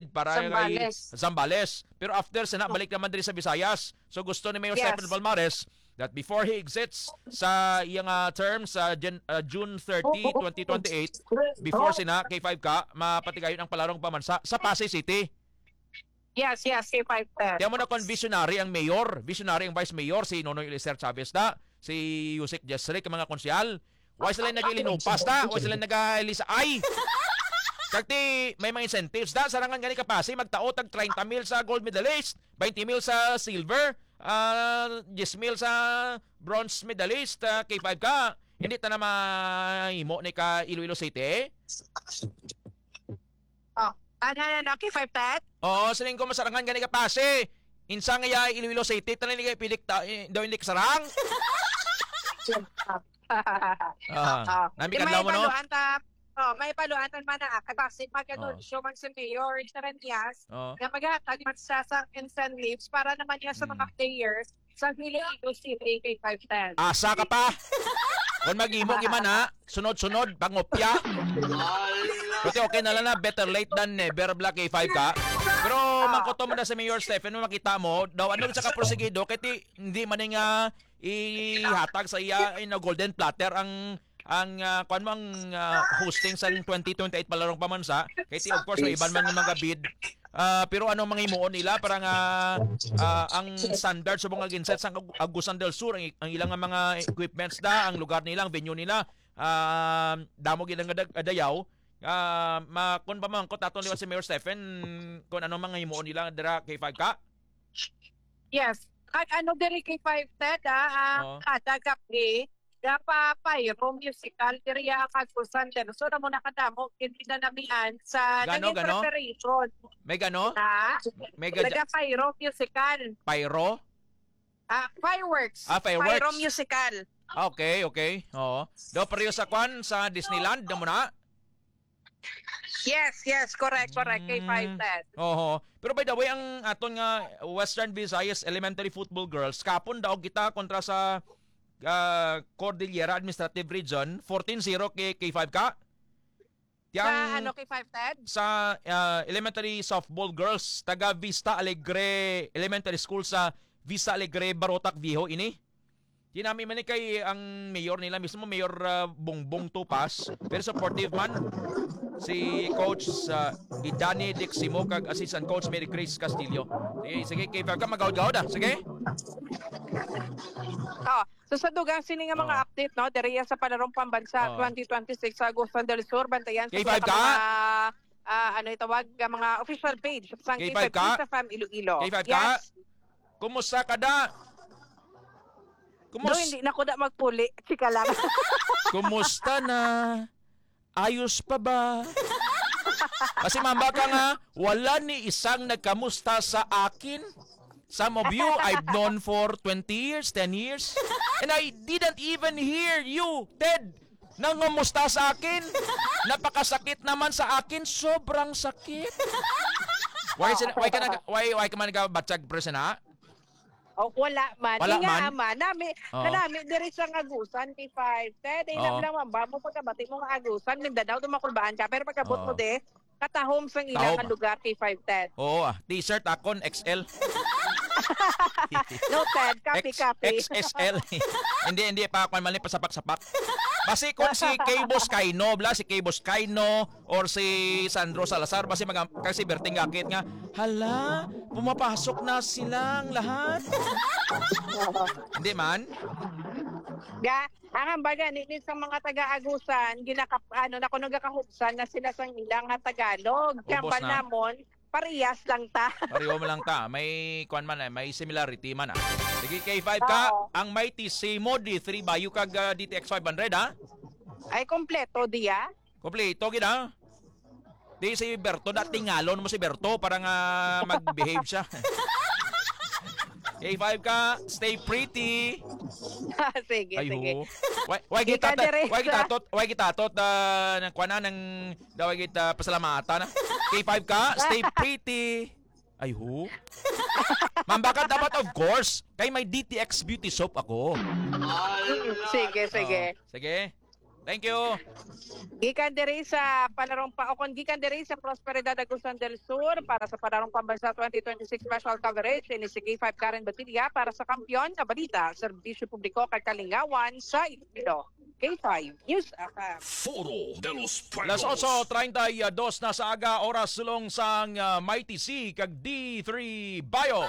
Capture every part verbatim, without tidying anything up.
para kay Zambales. Zambales. Pero after sana balik naman din sa Visayas. So gusto ni Mayor Yes. Stephen Palmares that before he exits sa iyang uh, term sa Jan- uh, June thirtieth, twenty twenty-eight, before sina K five ka mapatigayon ang palarong pamansa sa Pasay City. Yes, yes, K five ten. Kaya mo na kon visionary ang mayor, visionary ang vice mayor si Nonoy Elicer Chavez da, si Yusek Jesrick ang mga konsyal. Why sila nag-ilinupas ta? Why sila nag-alisa ay? Kagti may mga incentives da sarangan gani ka Pasay magtao tag thirty mil sa gold medalist, twenty mil sa silver, uh, ten mil sa bronze medalist, uh, K five ka. Hindi ta na mahimo ni ka Iloilo City. Oh, ano na K five ten? Oo, sining ko masarangan gani ka Pasay. Insa nga ya Iloilo City tanan ni kay pilik ta eh, daw hindi kasarang. Ah, nami kadlaw mo no? Oh, may paluan man na kasi magano Oh. show man si Mayor Terenias Oo. na maghatag man siya sa incentives para naman niya sa mga players sa Iloilo City K five ten. Asa ka pa? Kung mag-imo giman ha, sunod-sunod, pangopya. Kasi okay na lang na, better late than never, Black K five ka. Pero mangkoto mo na sa Mayor Stephen, makita mo, daw ano sa kaprosigido, kaya hindi man nga ihatag sa iya in a golden platter ang ang uh, kuan mo ang uh, hosting sa twenty twenty-eight palarong pamansa. Kaya of course, may iban man ng mga bid. Uh, pero ano mga himuon nila parang uh, uh, ang standard sa mga ginset sa Agusan del Sur ang, ang ilang mga equipments da ang lugar nila ang venue nila uh, damo gilang adayaw uh, ma kun pa man ko taton liwan si Mayor Stephen kung ano mga himuon nila dira kay five ka. Yes. Kag ano diri K five ten Oo. ah, kada gabi Dapa Pyro musical diri ang Agusan del Sur mo nakadamo hindi na namian sa Gano, naging gano? preparation. May gano? Ha? May gadya- Naga Pyro musical. pyro? Ah, fireworks. Ah, fireworks. Pyro musical. Ah, okay, okay. Oo. Do pareho sa kwan sa Disneyland na mo na. Yes, yes, correct, correct. K five ten. Oo. Pero by the way, ang aton nga Western Visayas Elementary Football Girls, kapon daw kita kontra sa uh, Cordillera Administrative Region, fourteen zero kay K five ka. Sa Yang ano K five ten? sa uh, Elementary Softball Girls, taga Vista Alegre Elementary School sa Vista Alegre, Barotac Viejo ini. Tinami man ni kay ang mayor nila mismo, Mayor uh, Bongbong Tupas, pero supportive man si Coach uh, Idani Diximo kag Assistant Coach Mary Grace Castillo. Sige, sige K five ka magawad-gawad ah. Sige. Oh, so sa dugang sini nga mga Oh. update no, diri sa palarong pambansa Oh. twenty twenty-six sa Agusan del Sur bantayan sa K five ka? mga ah, ano itawag nga mga official page sa K K five five ka? Sa Fam Iloilo. K five ka? Yes. Kumusta ka da? Do Kumus hindi na ko da magpuli. Chika lang. Kumusta na? Ayos pa ba? Kasi mamba ka nga, wala ni isang nagkamusta sa akin. Some of you I've known for twenty years, ten years. And I didn't even hear you, Ted, nangamusta sa akin. Napakasakit naman sa akin. Sobrang sakit. Why, sin- why ka na, why, why ka man nagkabatsag presen ha? O wala man. Wala Wala man? man. Nami, Oo. kanami diri sa Agusan K five ten. Day Oo. lang lang ba mo pagkabati mo nga Agusan Mindanao dumakulbaan ka pero pagkabot Oo. mo de katahom sa ilang Tahom. lugar K five ten. Oo ah, t-shirt akon X L. Noted, copy, X, copy. X S L. hindi, hindi pa ako mali pa sapak-sapak. Basi kung si Kay Boscaino, bla si Kay Boscaino or si Sandro Salazar, basi mga kasi Berting Gakit nga, hala, pumapasok na silang lahat. Hindi man. Ga, ang baga ni sa mga taga-Agusan, ginakap ano na kuno gakahubsan na sila sa ilang nga Tagalog. Ubos Kambal na. namon, parehas lang ta. Pareho mo lang ta. May kuan man eh, may similarity man ah. Sige K five ka, Oo. ang Mighty Simo D three bayu kag uh, D T X five hundred ha. Ay kompleto diya. Kompleto gid ha. Di si Berto na tingalon mo si Berto para nga mag-behave siya. K five ka, stay pretty. sige, Ay sige. ho. Why why kita Ika diretsa. why kita tot why kita tot uh, ng kuana ng daw kita pasalamatan. K five ka, stay pretty. Ay ho. Mambakat dapat of course. Kay may D T X beauty soap ako. Mm, sige, sige. Oo. Sige. Thank you. Gikan diri sa palarong paokon, gikan diri sa Prosperidad Agusan del Sur para sa palarong pambansa twenty twenty-six special coverage ini si K five Karen Batilla para sa kampiyon nga balita, serbisyo publiko kay kalingawan sa Iloilo. K five News F M. Foro de los Pueblos. Las eight thirty-two na sa aga, oras sulong sang uh, Mighty C kag D three Bio.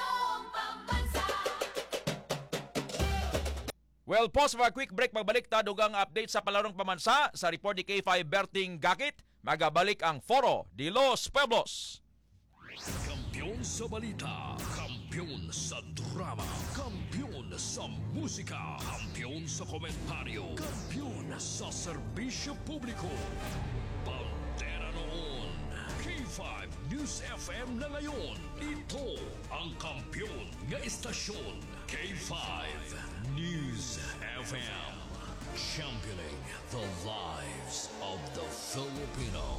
Well, pause for a quick break. Magbalik ta dugang update sa palarong pamansa sa report ni K five Berting Gakit. Magabalik ang Foro de los Pueblos. Kampiyon sa balita, kampiyon sa drama, kampiyon sa musika, kampiyon sa komentaryo, kampiyon sa serbisyo publiko. Bandera noon, K five News F M na ngayon. Ito ang kampiyon nga istasyon, K five News F M. Championing the lives of the Filipino.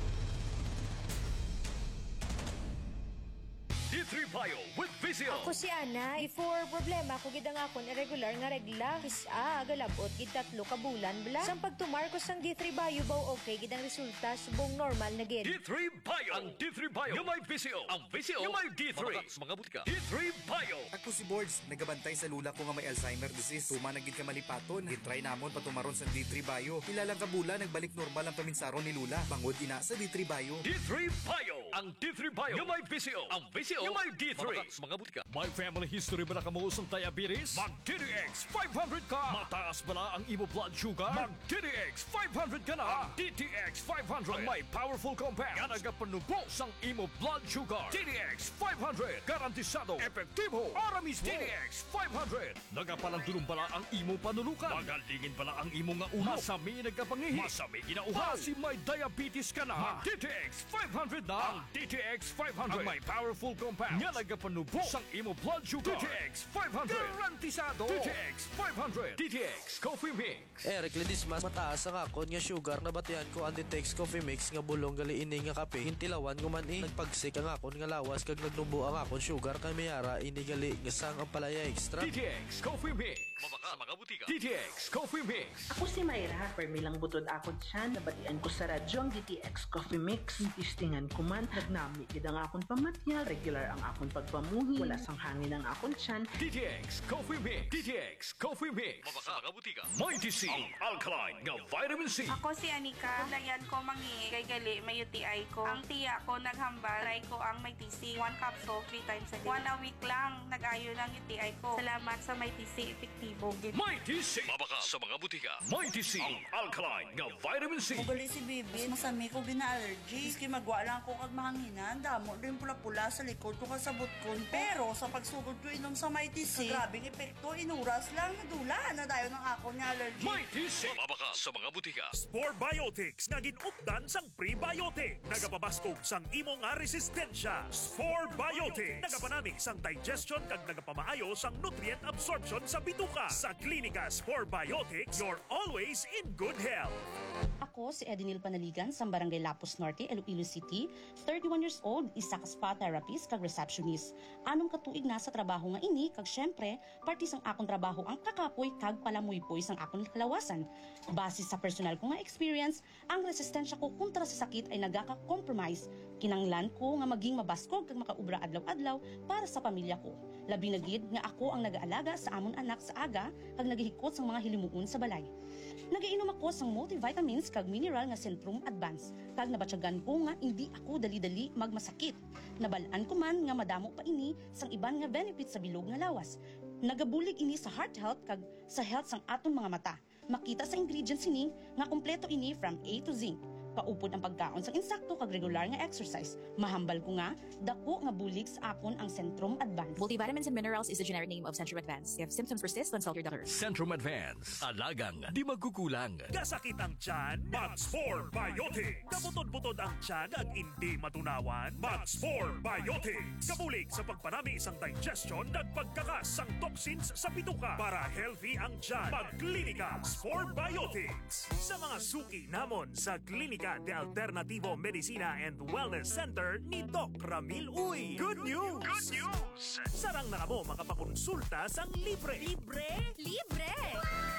D three Bio with Vizio. Ako si Ana, before problema ko gid ang akon irregular nga regla. Kisa galabot gid tatlo ka bulan bla. Sang pagtumar ko sang D three Bio baw okay gid ang resulta subong normal na gid. D three Bio. Ang D three Bio yung may Vizio. Ang Vizio yung may D three. Mga butika. D three Bio. Ako si Boards, nagabantay sa lula ko nga may Alzheimer disease. Tuma nagid ka malipaton. Gitry namon patumaron sa D three Bio. Kilalang kabula nagbalik normal ang paminsaron ni Lula. Bangod ina sa D three Bio. D three Bio. Ang D three Bio yung may Vizio. Ang Vizio yung may D three. Mga butika. May family history ba na kamuusong diabetes? Mag-D D X five hundred ka. Mataas ba na ang imo blood sugar? Mag-D D X five hundred ka na. D T X five hundred ang may powerful compound nga nagapanubos ang imo blood sugar. D D X five hundred garantisado, epektibo, aramis. D D X five hundred nagapalandulong bala ang imo panulukan. Magalingin bala ang imo nga ulo. Masami nagapangihi. Masami ginauhaw. Kasi may diabetes ka na. Mag-D T X five hundred na. Ang D T X five hundred ang may powerful compound nga nagapanubos ang imo blood sugar. D T X five hundred garantisado. D T X five hundred. D T X Coffee Mix. Eric Ledismas, mataas ang akon nga sugar na batian ko ang Ditex Coffee Mix nga bulong gali ini nga kape. Hintilawan ko man i nagpagsik ang akon nga lawas kag nagnubo ang akon sugar kay mayara ini gali nga sang ang palaya extra. D T X Coffee Mix. Mabaka mga butika. D T X Coffee Mix. Ako si Mayra, permilang butod ako siya, nabatian ko sa radyo ang D T X Coffee Mix. Tistingan ko man, nagnami gid ang akon pamatya, regular ang akon pagpamuhi, wala sang hangin ang akon tiyan. D T X Coffee Mix. D T X Coffee Mix. Mabaka mga butika. Mighty C. Ang alkaline nga vitamin C. Ako si Anika. Layan ko mangi kay gali may U T I ko. Ang tiya ko naghambal. Try ko ang may T C. One capsule, three times a day. One a week lang. Nag-ayo ng U T I ko. Salamat sa may T C. Epektibo. Mighty C. Mabaka sa mga butika. Mighty C. Ang alkaline nga vitamin C. Mugali si Bibi, masami ko gina-allergy. Iski magwa lang ko kag mahanginan, damo rin pula-pula sa likod ko kasabot ko. Pero sa pagsugod ko inom sa Mighty C, grabing epekto, inuras lang, nadula na dayo ng ako ni allergy. Mighty C. Mabaka sa mga butika. Spore Biotics nga ginupdan sang prebiotic. Nagapabaskog sang imo nga resistensya. Spore Biotics nagapanami sang digestion kag nagapamaayo sang nutrient absorption sa bituka. Sa Klinika Spore Biotics, you're always in good health. Ako si Edinil Panaligan sa Barangay Lapus Norte, Iloilo City, thirty-one years old, isa ka spa therapist kag receptionist. Anong katuig na sa trabaho nga ini kag syempre, parte sang akong trabaho ang kakapoy kag palamuypoy sang akong kalawasan. Base sa personal ko nga experience, ang resistensya ko kontra sa sakit ay nagaka-compromise. Kinanglan ko nga maging mabaskog kag makaubra adlaw-adlaw para sa pamilya ko. Labi na gid nga ako ang nag-aalaga sa amon anak sa aga kag naghihikot sang mga hilimuon sa balay. Nagainom ako sang multivitamins kag mineral nga Centrum Advance kag nabatyagan ko nga hindi ako dali-dali magmasakit. Nabalaan ko man nga madamo pa ini sang iban nga benefits sa bilog nga lawas. Nagabulig ini sa heart health kag sa health sang aton mga mata. Makita sa ingredients ini nga kompleto ini from A to Z. Paupod ang pagkaon sang insakto kag regular nga exercise. Mahambal ko nga dako nga bulig sa akon ang Centrum Advance. Multivitamins and minerals is the generic name of Centrum Advance. If symptoms persist, consult your doctor. Centrum Advance. Alagang di magkukulang. Kasakit ang tiyan, Mag-Spore Biotics. Kabutod-butod ang tiyan ag hindi matunawan, Mag-Spore Biotics. Kabulig sa pagpanami isang digestion at pagkakas sang toxins sa bituka para healthy ang tiyan. Mag-Klinika Spore Biotics. Sa mga suki namon sa Klinika de Alternativo Medicina and Wellness Center ni Doc Ramil Uy. Good news! Good news! Sarang na mo makapakonsulta sang libre. Libre? Libre!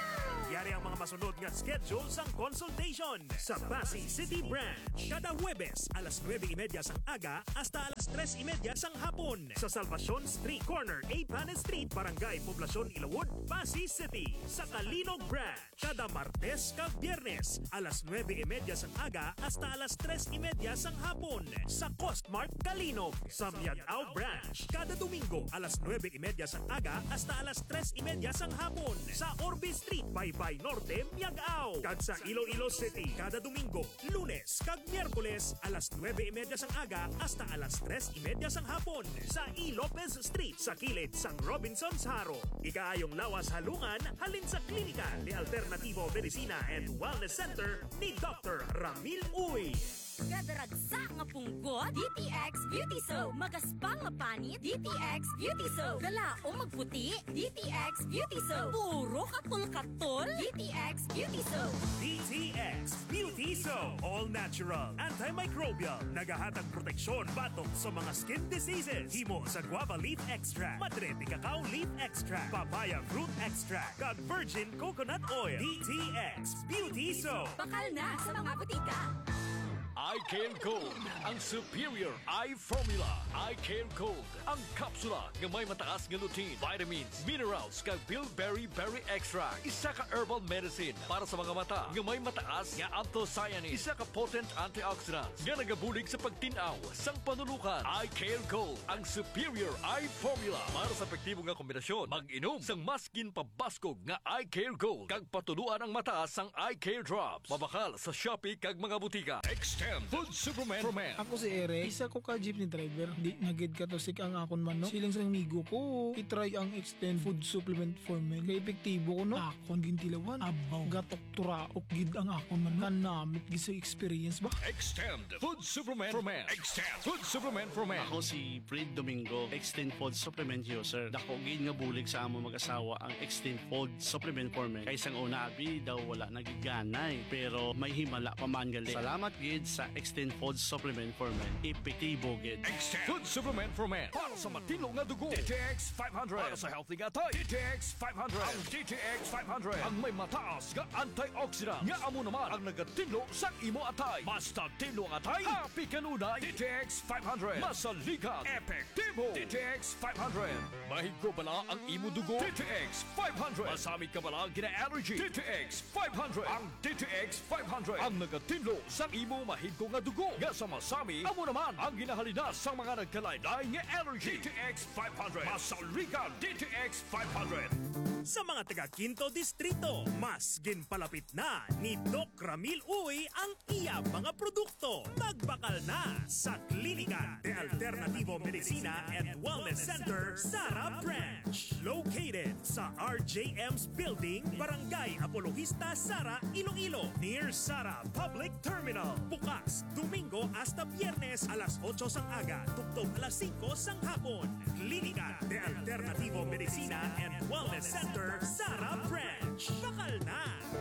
Yari ang mga masunod nga schedule sang consultation sa Pasay City Branch. Kada Huwebes, alas nueve y media sang aga hasta alas tres y media sang hapon sa Salvacion Street, corner A. Panes Street, Barangay Poblacion, Ilawod, Pasay City. Sa Kalinog Branch, kada Martes kag Biyernes, alas nueve y media sang aga hasta alas tres y media sang hapon sa Costmart Kalinog. Sa Miagao Branch, kada Domingo, alas nueve y media sang aga hasta alas tres y media sang hapon sa Orbe Street, Baybay Norte, Miagao. Kag sa Iloilo City, kada Domingo, Lunes kag Miyerkules, alas nueve y media sang aga hasta alas tres y media sang hapon sa E. Lopez Street sa kilid sang Robinson's Haro. Ikaayong lawas halungan halin sa klinika ni Alternativo Medicina and Wellness Center ni Doctor Ramil Uy. Gadaragsa nga punggot, D T X Beauty Soap. Magaspang nga panit, D T X Beauty Soap. Galaong magputi, D T X Beauty Soap. Puro katol-katol, D T X Beauty Soap. D T X Beauty Soap. All natural, antimicrobial, nagahatag proteksyon batok sa mga skin diseases. Himo sa guava leaf extract, madre de cacao leaf extract, papaya fruit extract, kag virgin coconut oil. D T X Beauty Soap. Bakal na sa mga butika. iCare Gold, ang superior eye formula. iCare Gold, ang kapsula nga may mataas nga lutein, vitamins, minerals, kag bilberry berry extract. Isa ka herbal medicine para sa mga mata nga may mataas nga anthocyanins. Isa ka potent antioxidants nga nagabulig sa pagtinaw sang panulukan. iCare Gold, ang superior eye formula para sa epektibo nga kombinasyon. Mag-inom sang maskin pabaskog nga iCare Gold kag patuluan ang mata sang iCare Drops. Mabakal sa Shopee kag mga butika. Extend Food Supplement for Men. Ako si Eric, isa ko ka jeepney driver. Di nagid ka to sik ang akon man no. Silang sa amigo ko, itry ang Extend Food Supplement for Men. Kaya epektibo ko no. Akon gintilawan, abaw, gatok turaok gid ang akon man. Kanamit gid sa experience ba? Extend Food Supplement for Men. Extend Food Supplement for Men. Ako si Fred Domingo, Extend Food Supplement user. Dako gid nga bulig sa amo mag-asawa ang Extend Food Supplement for Men. Kay sang una abi daw wala nagiganay, pero may himala pa man gali. Salamat gid sa Extend Food Supplement for Men. Epektibo gid. Extend Food Supplement for Men. Para sa matino nga dugo. D T X five hundred. Para sa healthy nga tay. D T X five hundred. Ang D T X five hundred. Ang may mataas nga antioxidant. Nga amo naman ang nagatinlo sa imo atay. Basta tinlo ang atay. Happy kanunay. D T X five hundred. Masaligan. Epektibo. D T X five hundred. Mahigko bala ang imo dugo. D T X five hundred. Masamit ka bala gina-allergy. D T X five hundred. Ang D T X five hundred. Ang nagatinlo sa imo mahigko nga dugo. Nga sa masami, amo naman ang ginahalinas sa mga nagkalaylay nga allergy. D T X five hundred. Masaligan. D T X five hundred. Sa mga taga Quinto Distrito, mas ginpalapit na ni Doc Ramil Uy ang iya mga produkto. Magbakal na sa Klinika de Alternativo Medicina and Wellness Center, Sara Branch. Located sa R J M's Building, Barangay Apologista, Sara, Iloilo, near Sara Public Terminal. Bukas, Domingo hasta Biyernes, alas otso sang aga, tugtog alas singko sang hapon. Klinika de Alternativo Medicina and Wellness Center, Sara Branch. Bakal na!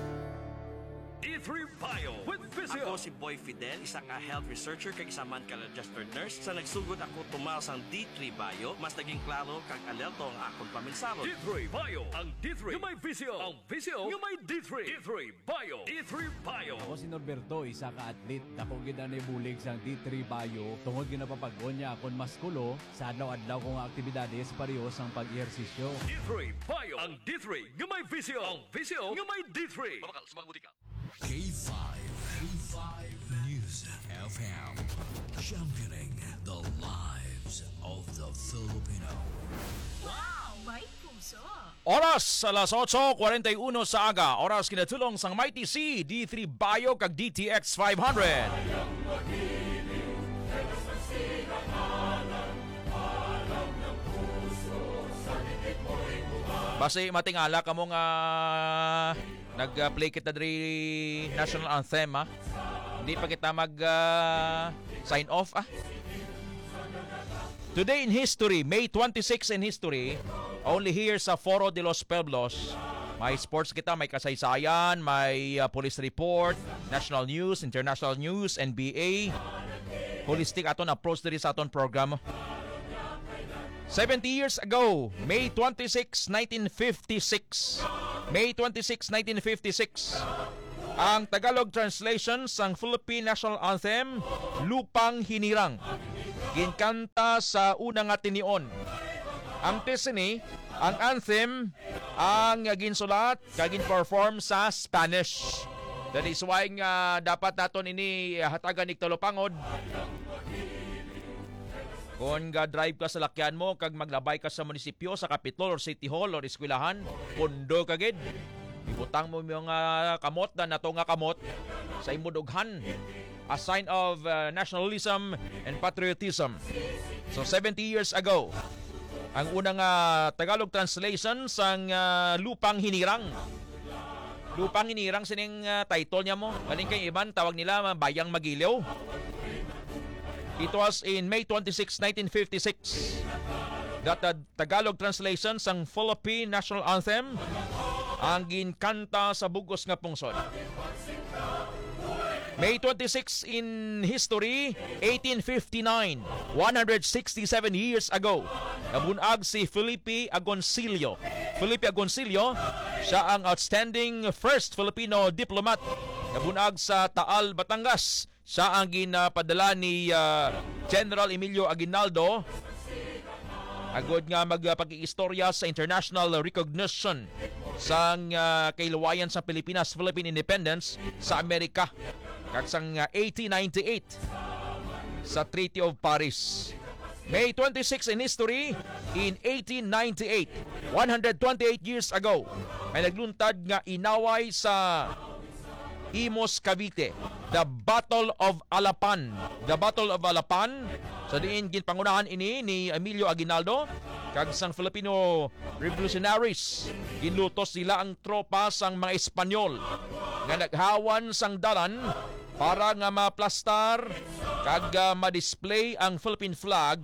D three Bio with Visio. Ako si Boy Fidel, isa ka health researcher kag isa man ka registered nurse. Sa nagsugod ako tumaw sang D three Bio, mas naging klaro kag alerto ang akong paminsarot. D three Bio, ang D three yung may Visio. Ang Visio yung may D three. D three Bio. D three Bio. Ako si Norberto, isa ka atlet. Dako gid na bulig sang D three Bio. Tungod gid na papag-onya akon maskulo sa adlaw-adlaw kong aktibidades pareho sang pag-ehersisyo. D three Bio, ang D three yung may Visio. Ang Visio yung may D three. Mabakal sa mga butika. K five. K five News F M. Championing the lives of the Filipino. Wow! May puso! Oras alas otso kuwarenta y uno sa aga. Oras kinatulong sang Mighty C, D three Bio kag D T X five hundred. Basi matingala kamo nga nag-play kita diri national anthem ha. Hindi pa kita mag uh, sign off ah. Today in history, May twenty-sixth in history, only here sa Foro de los Pueblos. May sports kita, may kasaysayan, may uh, police report, national news, international news, N B A. Holistic aton approach diri sa aton program. seventy years ago, May twenty-sixth, nineteen fifty-six, May twenty-sixth, nineteen fifty-six. Ang Tagalog translation sang Philippine National Anthem, Lupang Hinirang. Ginkanta sa unang nga tinion. Ang tisini, ang anthem, ang ginsulat, kagin perform sa Spanish. That is why nga dapat naton ini hatagan ni Talopangod. Kung ga-drive ka sa lakyan mo, kag maglabay ka sa munisipyo, sa kapitol, or city hall, or eskwelahan, pundo kagid. Ibutang mo yung uh, kamot na nato nga kamot sa imudughan. A sign of uh, nationalism and patriotism. So seventy years ago, ang unang uh, Tagalog translation sang uh, Lupang Hinirang. Lupang Hinirang sining uh, title niya mo. Galing kay iban tawag nila Bayang Magiliw. It was in May twenty-sixth, nineteen fifty-six that the Tagalog translation sang Philippine National Anthem ang ginkanta sa bugos nga pungsod. May twenty-sixth in history, eighteen fifty-nine, one hundred sixty-seven years ago, nabunag si Felipe Agoncillo. Felipe Agoncillo, siya ang outstanding first Filipino diplomat. Nabunag sa Taal, Batangas. Siya ang ginapadala ni uh, General Emilio Aguinaldo agod nga magpag-iistorya sa international recognition sa uh, kailuwayan sa Pilipinas, Philippine independence sa Amerika. Kagsang uh, eighteen ninety-eight sa Treaty of Paris. May twenty-sixth in history, in eighteen ninety-eight, one hundred twenty-eight years ago, may nagluntad nga inaway sa Imos, Cavite, the Battle of Alapan. The Battle of Alapan, sa diin ginpangunahan ini ni Emilio Aguinaldo kag sang Filipino revolutionaries. Ginlutos sila ang tropa sang mga Espanyol nga naghawan sang dalan para nga maplastar kag uh, ma-display ang Philippine flag.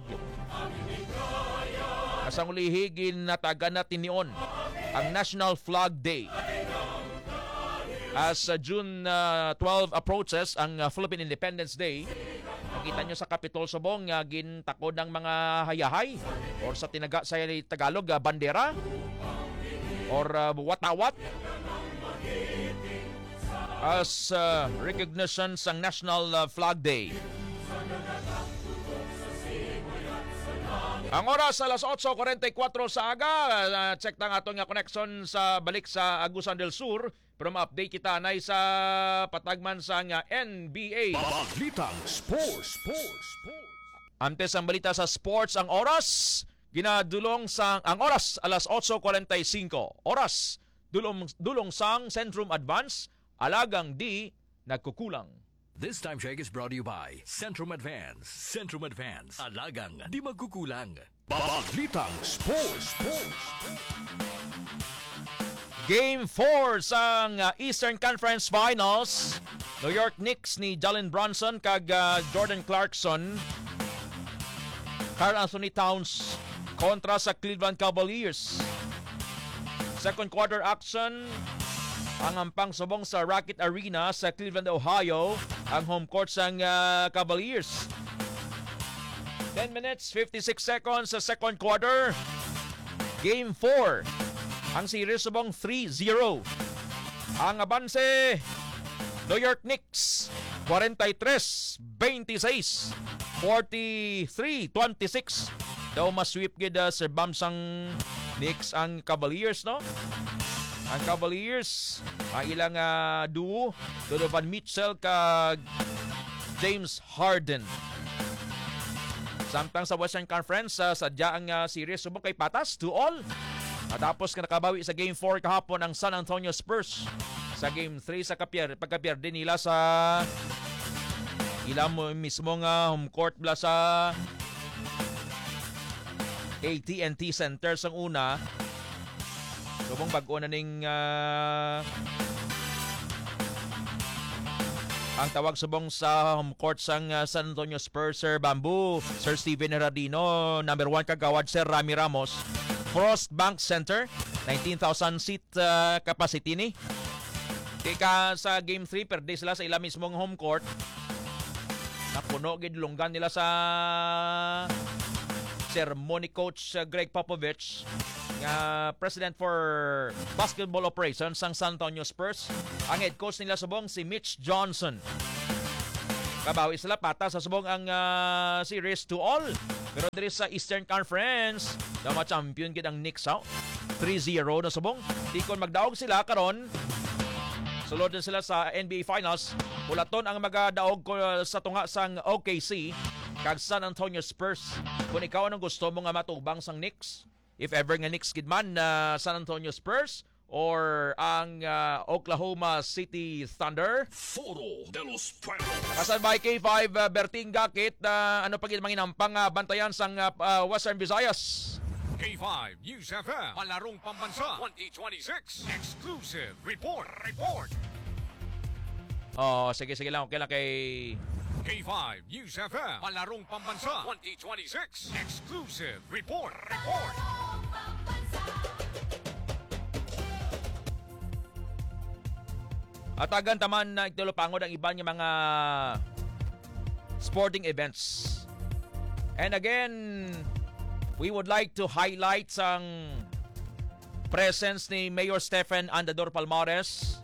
Asang ulihi ginatagan natin niyon ang National Flag Day. As uh, June uh, twelfth approaches ang uh, Philippine Independence Day, nakita nyo sa Capitol Subong uh, gintakod ng mga hayahay or sa tinaga sa Tagalog uh, bandera or uh, watawat as uh, recognition sa National uh, Flag Day. Ang oras alas eight forty-four sa aga. Uh, check na nga itong connection sa balik sa Agusan del Sur. Pero ma-update kita na sa patagman sa nga N B A. Balitang Sports. Sports. Sports. Antes ang balita sa sports, ang oras ginadulong sang ang oras alas eight forty-five. Oras dulong dulong sang Centrum Advance, alagang di nagkukulang. This time check is brought to you by Centrum Advance. Centrum Advance. Alagang di magkukulang. Balitang Sports. Sports. Game four sang uh, Eastern Conference Finals. New York Knicks ni Jalen Brunson kag uh, Jordan Clarkson. Karl Anthony Towns kontra sa Cleveland Cavaliers. Second quarter action. Ang ampang subong sa Rocket Arena sa Cleveland, Ohio. Ang home court sang uh, Cavaliers. ten minutes, fifty-six seconds sa second quarter. Game four. Ang series subong three zero. Ang abanse, New York Knicks, forty-three twenty-six, forty-three twenty-six. Daw masweep gid uh, Sir Bamsang Knicks ang Cavaliers, no? Ang Cavaliers, ang ilang uh, duo, Donovan Mitchell kag James Harden. Samtang sa Western Conference, uh, sadya ang uh, series subong kay patas, two all. Matapos ka nakabawi sa Game four kahapon ang San Antonio Spurs. Sa Game three sa kapier, pagkapierde nila sa ilang mo mismong uh, home court bla sa A T and T Center sang una. Subong bag-o na ning uh, ang tawag subong sa home court sang uh, San Antonio Spurs, Sir Bamboo, Sir Steven Herradino, number one kagawad Sir Rami Ramos. Frost Bank Center, nineteen thousand seat uh, capacity ni. Kaya sa Game three, perde sila sa ilang mismong home court. Napuno gid lunggan nila sa ceremony coach uh, Greg Popovich, nga president for basketball operations sang San Antonio Spurs. Ang head coach nila subong si Mitch Johnson. Kabawi sila pata sa subong ang uh, series to all. Pero diri sa Eastern Conference, dama champion gid ang Knicks out. three zero na subong. Di kon magdaog sila karon. Sulod din sila sa N B A Finals. Ulaton ang magadaog ko sa tunga sang O K C kag San Antonio Spurs. Kung ikaw anong gusto mo nga matubang sang Knicks, if ever nga Knicks gid man na uh, San Antonio Spurs or ang uh, Oklahoma City Thunder. Foro de los Pueblos. Kasabay K five uh, Berting Gakit uh, ano pagid manginampang uh, bantayan sang uh, uh, Western Visayas. K five News F M, Palarong Pambansa twenty twenty-six, exclusive report, report. Oh, sige sige lang, okay lang kay K five News F M, Palarong Pambansa twenty twenty-six, exclusive report, report. Atagan taman na igtulopangod ang iba niya mga sporting events. And again, we would like to highlight ang presence ni Mayor Stephen Andador Palmares,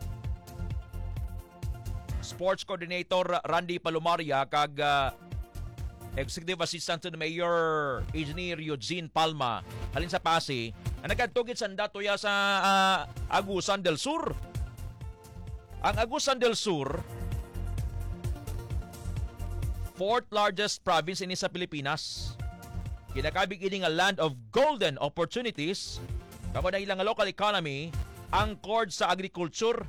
Sports Coordinator Randy Palumaria, kag uh, Executive Assistant to the Mayor Engineer Eugene Palma halin sa Pasig, ang nagkatugid sa datoya sa uh, Agusan del Sur. Ang Agusan del Sur, fourth largest province ini sa Pilipinas. Kinakabig ini nga land of golden opportunities. Kamo na ilang local economy, angkored sa agriculture.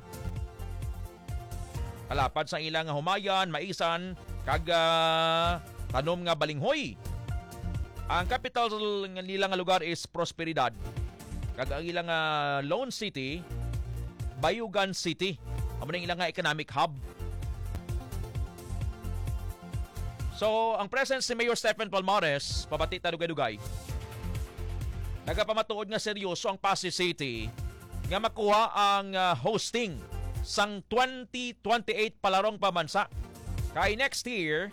Kalapad sa ilang humayan, maisan, kag uh, tanom nga balinghoy. Ang capital ng ilang lugar is Prosperidad. Kag ang ilang uh, Lone City, Bayugan City. Amo na ilang nga economic hub. So, ang presence ni Mayor Stephen Palmares, pabati ta dugay-dugay. Nagapamatuod nga seryoso ang Pasig City nga makuha ang uh, hosting sang twenty twenty-eight Palarong Pambansa. Kay next year,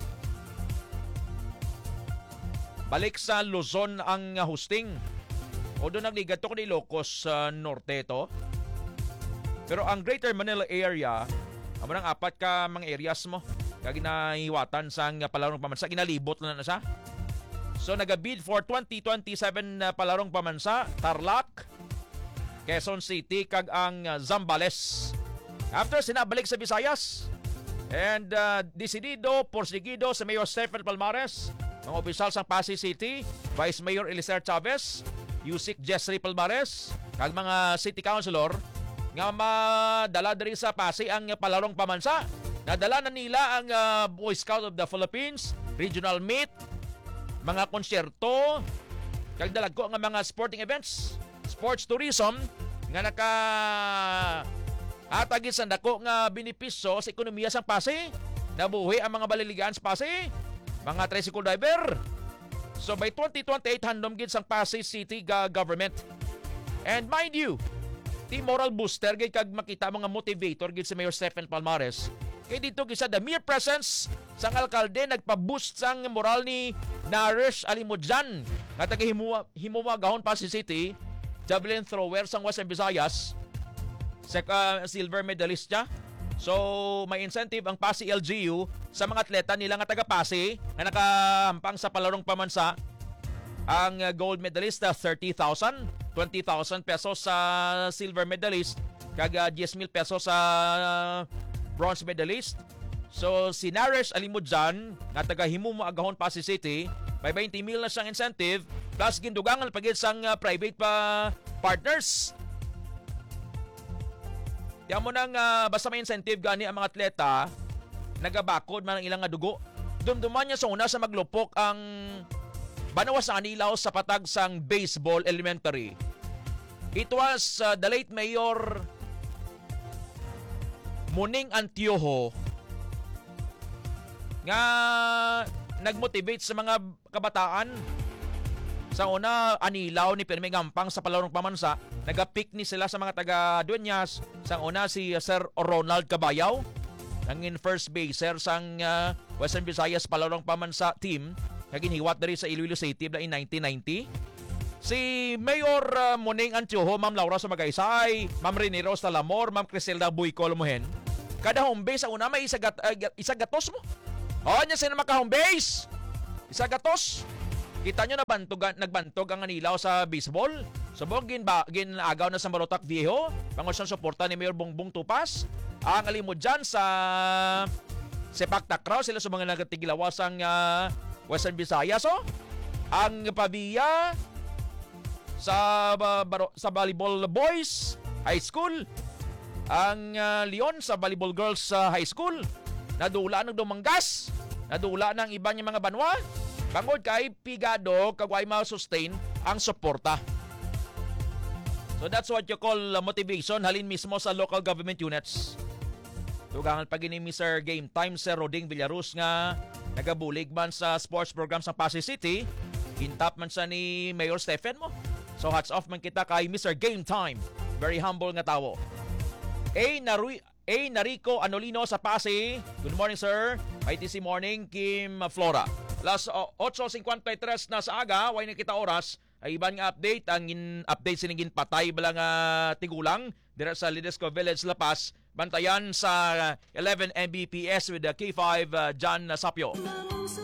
balik sa Luzon ang uh, hosting. O doon nagligat to ni Ilocos sa uh, norte to. Pero ang Greater Manila area, amo nang apat ka mga areas mo. Kag ginahiwatan sang Palarong Pambansa, ginalibot na na siya. So nagabid for twenty twenty-seven uh, Palarong Pambansa, Tarlac, Quezon City, kag ang uh, Zambales. After sinabalik sa Visayas, and uh, desidido, porsigido sa Mayor Stephen Palmares, mga opisyal sa Pasig City, Vice Mayor Elicer Chavez, Yusik Jessry Palmares, kag mga city councilor, nga madala diri sa Pasig ang Palarong Pambansa. Nadala na nila ang uh, Boy Scout of the Philippines, regional meet, mga konsyerto, kag dalagko nga mga sporting events, sports tourism, nga naka atagid sa dako nga benepisyo sa ekonomiya sa Pasig. Nabuhi ang mga baliligan sa Pasig, mga tricycle driver. So by twenty twenty-eight, handom gid sang Pasig City ga government. And mind you, ti moral booster gid kag makita mga motivator gid si Mayor Stephen Palmares. Kay dito kisa the mere presence sang alkalde nagpa-boost sang moral ni Naresh Alimudjan nga taga himuwa himuwa gahon Pasig City, javelin thrower sang Western Visayas, sek uh, silver medalist siya. So may incentive ang Pasig L G U sa mga atleta nila nga taga Pasig na nakahampang sa Palarong Pambansa. Ang uh, gold medalist uh, thirty thousand, twenty thousand pesos sa silver medalist, kag uh, ten mil pesos sa uh, bronze medalist. So si Naresh Alimudjan nga taga Himumo Agahon Pasig City, may twenty mil na siyang incentive plus gindugangan pagid sang uh, private pa partners. Diyan mo nang uh, basta may incentive gani ang mga atleta, nagabakod man ang ilang nga dugo. Dumduman niya sa una sa maglupok ang banawas sa anilaw sa patag sang baseball elementary. It was uh, the late Mayor Muning Antiojo nga nagmotivate sa mga kabataan. Sa una, anilaw ni Pirmi Gampang sa Palarong Pambansa. Nagapik ni sila sa mga taga-Dueñas. Sa una, si Sir Ronald Cabayaw, ang in first baser sang uh, Western Visayas Palarong Pambansa team. Naginiwat diri sa Iloilo City in nineteen ninety. Si Mayor uh, Moning Antioho, Ma'am Laura Sumagaysay, Ma'am Rene Rose Talamor, Ma'am Criselda Buicol Mohen. Kada home base ang una may isa, gat, uh, isa gatos mo. O, niya sino maka home base. Isa gatos. Kita nyo nabantog, nagbantog ang anilaw sa baseball. Subong gin ba ginagaw na sa Marotac Viejo. Pangosang suporta ni Mayor Bongbong Tupas. Ang alimod dyan sa sepak takraw sila sa mga nagatigilawas ang uh, Western Visayas. Oh. Ang Pavia sa uh, baro, sa volleyball boys high school. Ang uh, Leon sa volleyball girls uh, high school. Nadula ng Dumanggas. Nadula ng iba niyang mga banwa. Bangod kay pigado kagway ma-sustain ang suporta. So that's what you call uh, motivation halin mismo sa local government units. Tugangan pag ni Mister Game Time Sir Roding Villaruz nga nagabulig man sa sports program sa Pasay City. Intap man sa ni Mayor Stephen mo. So hats off man kita kay Mister Game Time. Very humble nga tawo. A. Narui A. Narico Anolino sa Pasay. Good morning, sir. I T C Morning, Kim Flora. Las eight fifty-three na sa aga, way na kita oras. Ay iban nga update, ang in, update sinigin patay balang uh, tigulang dira sa Lidesco Village, La Paz. Bantayan sa eleven M B P S with the K five uh, John Sapio.